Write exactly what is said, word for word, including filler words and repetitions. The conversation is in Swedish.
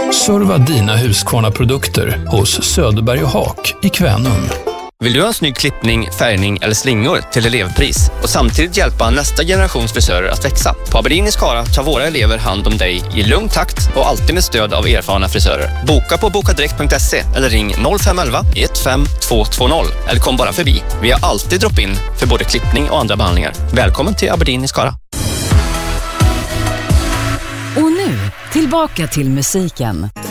Serva dina Husqvarna-produkter hos Söderberg och Haak i Kvänum. Vill du ha en snygg klippning, färgning eller slingor till elevpris och samtidigt hjälpa nästa generations frisörer att växa? På Aberdeen i Skara tar våra elever hand om dig i lugn takt och alltid med stöd av erfarna frisörer. Boka på bokadirekt punkt se eller ring noll fem ett ett ett fem två två noll eller kom bara förbi. Vi har alltid drop-in för både klippning och andra behandlingar. Välkommen till Aberdeen i Skara. Och nu, tillbaka till musiken.